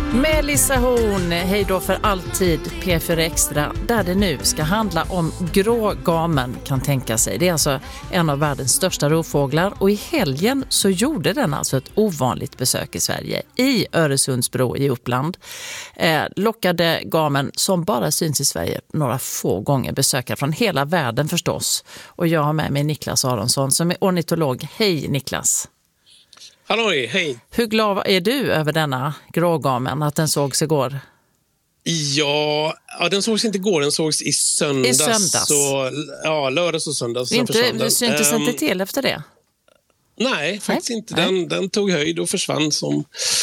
Melissa Horn, hej då för alltid, P4 Extra, där det nu ska handla om grågamen kan tänka sig. Det är alltså en av världens största rovfåglar och i helgen så gjorde den alltså ett ovanligt besök i Sverige. I Öresundsbro i Uppland lockade gamen som bara syns i Sverige några få gånger besökare från hela världen förstås. Och jag har med mig Niklas Aronsson som är ornitolog. Hej Niklas! Halloj, hej. Hur glad är du över denna grågamen, att den sågs igår? Ja, den sågs inte igår, den sågs i söndags. I söndags? Så, ja, lördags och söndags. Du syntes inte till efter det? Nej, faktiskt inte. Den tog höjd och försvann som,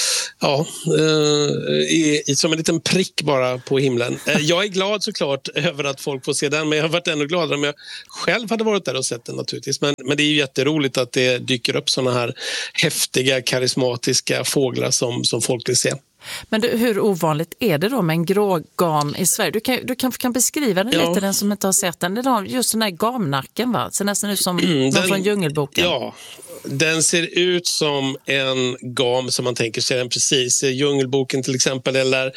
som en liten prick bara på himlen. Jag är glad såklart över att folk får se den, men jag har varit ännu gladare om jag själv hade varit där och sett den naturligtvis. Men det är ju jätteroligt att det dyker upp såna här häftiga, karismatiska fåglar som folk vill se. Men hur ovanligt är det då med en grågam i Sverige? Du kanske kan beskriva den lite, den som inte har sett den. Det är just den här gamnacken, va? Så nästan ut som den från Djungelboken. Ja, den ser ut som en gam som man tänker sig den precis. Djungelboken till exempel, eller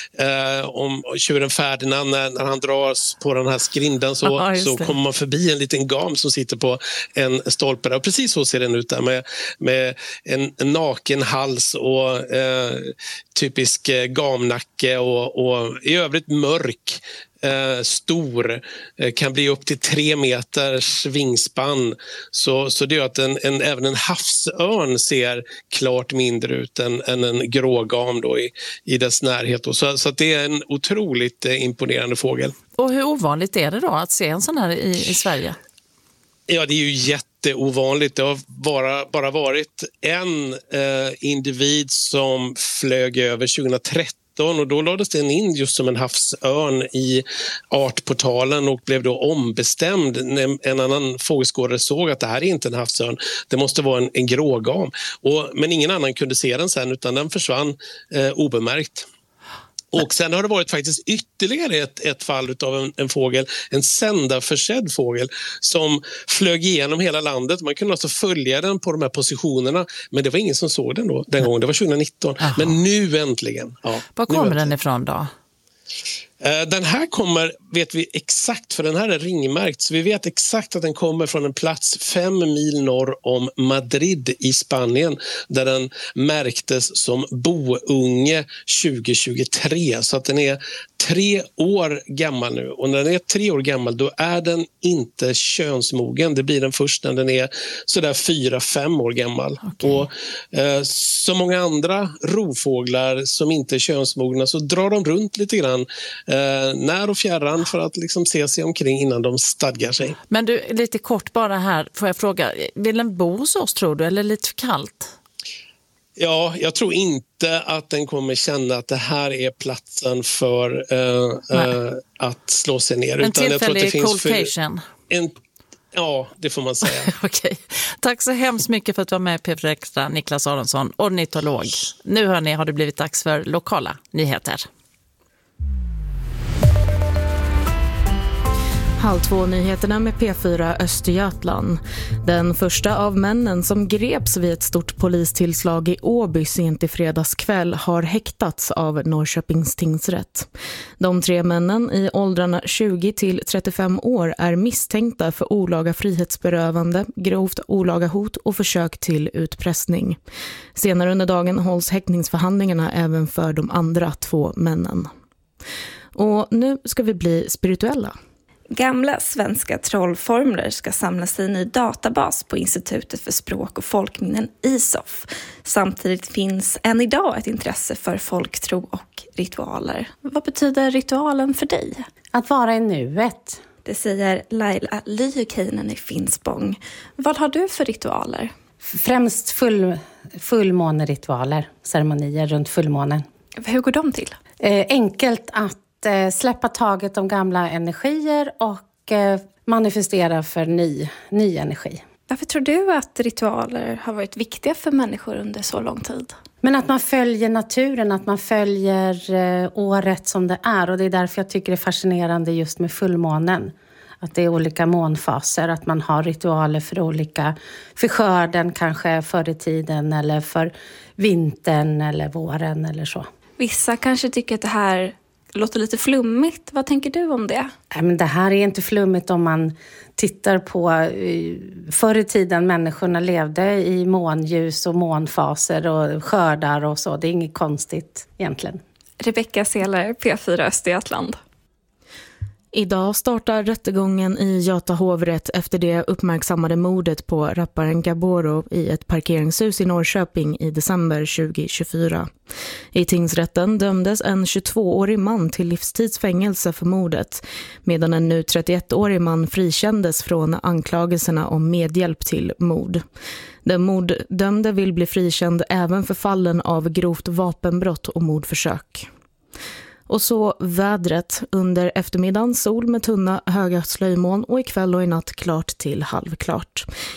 om tjuren Ferdinand när han dras på den här skrindan så kommer man förbi en liten gam som sitter på en stolpe där. Och precis så ser den ut där med en naken hals och typisk gamnacke och i övrigt mörk. Stor, kan bli upp till 3 meters vingspann, så det gör att även en havsörn ser klart mindre ut än en grågam då i dess närhet då. Så att det är en otroligt imponerande fågel. Och hur ovanligt är det då att se en sån här i Sverige? Ja, det är ju jätteovanligt. Det har bara varit en individ som flög över 2013. Och då lades den in just som en havsörn i artportalen och blev då ombestämd. En annan fågelskådare såg att det här är inte en havsörn, det måste vara en grågam. Men ingen annan kunde se den sen, utan den försvann obemärkt. Och sen har det varit faktiskt ytterligare ett fall av en fågel, en sändarförsedd fågel som flög igenom hela landet. Man kunde alltså följa den på de här positionerna, men det var ingen som såg den då den gången. Det var 2019. Aha. Men nu äntligen. Ja, var kommer den ifrån då? Den här kommer, vet vi exakt, för den här är ringmärkt, så vi vet exakt att den kommer från en plats 5 mil norr om Madrid i Spanien, där den märktes som bounge 2023, så att den är 3 år gammal nu. Och när den är 3 år gammal då är den inte könsmogen. Det blir den först när den är sådär 4-5 år gammal. Okay. Och så många andra rovfåglar som inte är könsmogna så drar de runt lite grann när och fjärran för att liksom se sig omkring innan de stadgar sig. Men du, lite kort bara här får jag fråga, vill den bo hos oss tror du, eller lite för kallt? Ja, jag tror inte att den kommer känna att det här är platsen för att slå sig ner. En tillfällig coldcation. Ja, det får man säga. Okej. Tack så hemskt mycket för att du var med i P4 Extra, Niklas Aronsson, ornitolog. Nu hörni, har det blivit dags för lokala nyheter. 2:30-nyheterna med P4 Östergötland. Den första av männen som greps vid ett stort polistillslag i Åby sent i fredagskväll har häktats av Norrköpings tingsrätt. De 3 männen i åldrarna 20 till 35 år är misstänkta för olaga frihetsberövande, grovt olaga hot och försök till utpressning. Senare under dagen hålls häktningsförhandlingarna även för de andra 2 männen. Och nu ska vi bli spirituella. Gamla svenska trollformler ska samlas i en ny databas på Institutet för språk och folkminnen ISOF. Samtidigt finns än idag ett intresse för folktro och ritualer. Vad betyder ritualen för dig? Att vara i nuet. Det säger Laila Lyhökeinen i Finspång. Vad har du för ritualer? Främst fullmåneritualer, ceremonier runt fullmånen. Hur går de till? Enkelt att släppa taget om gamla energier och manifestera för ny energi. Varför tror du att ritualer har varit viktiga för människor under så lång tid? Men att man följer naturen, att man följer året som det är. Och det är därför jag tycker det är fascinerande just med fullmånen. Att det är olika månfaser, att man har ritualer för skörden kanske förr i tiden eller för vintern eller våren eller så. Vissa kanske tycker att det här låter lite flummigt. Vad tänker du om det? Nej, men det här är inte flummigt om man tittar på förr i tiden människorna levde i månljus och månfaser och skördar och så. Det är inget konstigt egentligen. Rebecka Seler, P4 Östergötland. Idag startar rättegången i Göta hovrätt efter det uppmärksammade mordet på rapparen Gaboro i ett parkeringshus i Norrköping i december 2024. I tingsrätten dömdes en 22-årig man till livstidsfängelse för mordet, medan en nu 31-årig man frikändes från anklagelserna om medhjälp till mord. Den morddömde vill bli frikänd även för fallen av grovt vapenbrott och mordförsök. Och så vädret. Under eftermiddagen sol med tunna höga slöjmoln och ikväll och i natt klart till halvklart.